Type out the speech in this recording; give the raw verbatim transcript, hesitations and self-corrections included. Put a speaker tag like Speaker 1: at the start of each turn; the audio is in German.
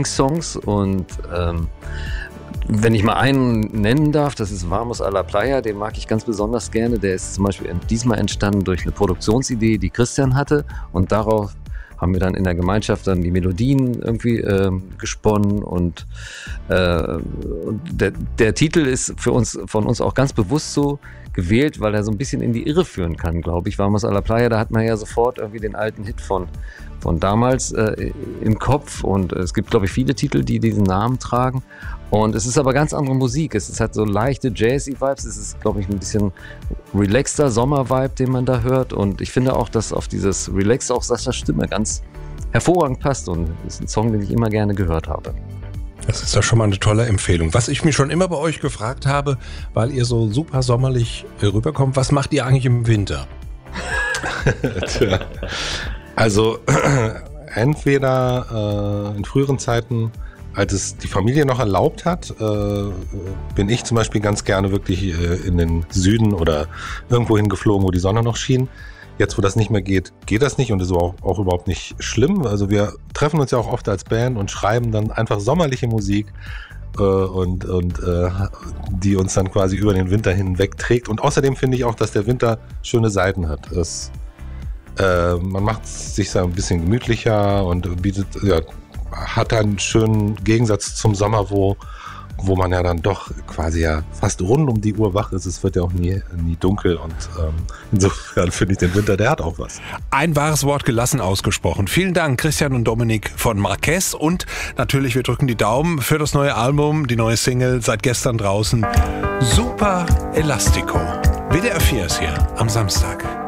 Speaker 1: Lieblingssongs und ähm, wenn ich mal einen nennen darf, das ist Vamos a la Playa, den mag ich ganz besonders gerne. Der ist zum Beispiel diesmal entstanden durch eine Produktionsidee, die Christian hatte und darauf haben wir dann in der Gemeinschaft dann die Melodien irgendwie äh, gesponnen und, äh, und der, der Titel ist für uns, von uns auch ganz bewusst so gewählt, weil er so ein bisschen in die Irre führen kann, glaube ich. Vamos a la Playa, da hat man ja sofort irgendwie den alten Hit von, von damals äh, im Kopf und es gibt, glaube ich, viele Titel, die diesen Namen tragen und es ist aber ganz andere Musik. Es ist halt so leichte Jazzy-Vibes, es ist, glaube ich, ein bisschen relaxter Sommer-Vibe, den man da hört und ich finde auch, dass auf dieses Relax auch Saschas Stimme ganz hervorragend passt und es ist ein Song, den ich immer gerne gehört habe.
Speaker 2: Das ist ja schon mal eine tolle Empfehlung. Was ich mich schon immer bei euch gefragt habe, weil ihr so super sommerlich rüberkommt, was macht ihr eigentlich im Winter?
Speaker 3: Tja. Also entweder äh, in früheren Zeiten, als es die Familie noch erlaubt hat, äh, bin ich zum Beispiel ganz gerne wirklich äh, in den Süden oder irgendwo hingeflogen, wo die Sonne noch schien. Jetzt, wo das nicht mehr geht, geht das nicht und ist auch, auch überhaupt nicht schlimm. Also wir treffen uns ja auch oft als Band und schreiben dann einfach sommerliche Musik äh, und, und äh, die uns dann quasi über den Winter hinweg trägt. Und außerdem finde ich auch, dass der Winter schöne Seiten hat. Das, äh, man macht sich so ein bisschen gemütlicher und bietet, ja, hat einen schönen Gegensatz zum Sommer, wo wo man ja dann doch quasi ja fast rund um die Uhr wach ist. Es wird ja auch nie, nie dunkel und ähm, insofern finde ich den Winter, der hat auch was.
Speaker 2: Ein wahres Wort gelassen ausgesprochen. Vielen Dank, Christian und Dominik von Marquez und natürlich, wir drücken die Daumen für das neue Album, die neue Single, seit gestern draußen. Super Elastico. W D R vier ist hier am Samstag.